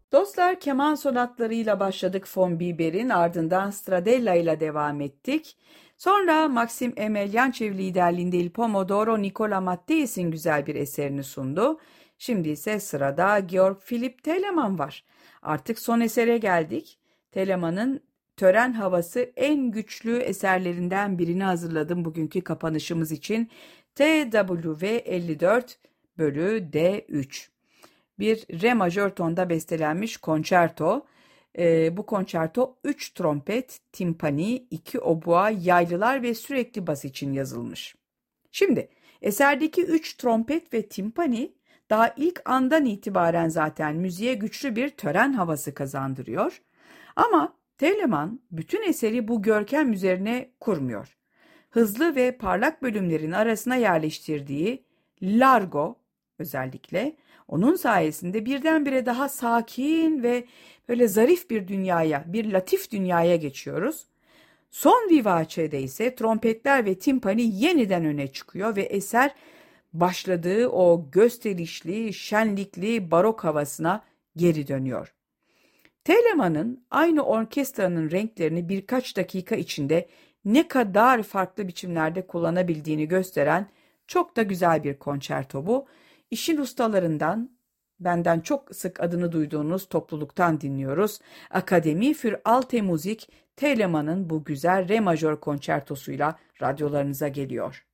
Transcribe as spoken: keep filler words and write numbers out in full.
Dostlar, keman sonatlarıyla başladık von Bieber'in, ardından Stradella ile devam ettik. Sonra Maxim Emelyançev liderliğinde Il Pomodoro Nicola Matteis'in güzel bir eserini sundu. Şimdi ise sırada Georg Philipp Telemann var. Artık son esere geldik. Telemann'ın tören havası en güçlü eserlerinden birini hazırladım bugünkü kapanışımız için. T W elli dört bölü D üç. Bir re majör tonda bestelenmiş konçerto. Ee, bu konçerto üç trompet, timpani, iki obua, yaylılar ve sürekli bas için yazılmış. Şimdi eserdeki üç trompet ve timpani daha ilk andan itibaren zaten müziğe güçlü bir tören havası kazandırıyor. Ama Telemann bütün eseri bu görkem üzerine kurmuyor. Hızlı ve parlak bölümlerin arasına yerleştirdiği largo özellikle onun sayesinde birdenbire daha sakin ve böyle zarif bir dünyaya, bir latif dünyaya geçiyoruz. Son vivace'de ise trompetler ve timpani yeniden öne çıkıyor ve eser başladığı o gösterişli, şenlikli barok havasına geri dönüyor. Telemann'ın aynı orkestranın renklerini birkaç dakika içinde ne kadar farklı biçimlerde kullanabildiğini gösteren çok da güzel bir konçerto bu. İşin ustalarından, benden çok sık adını duyduğunuz topluluktan dinliyoruz. Akademie für Alte Musik, Telemann'ın bu güzel re majör konçertosuyla radyolarınıza geliyor.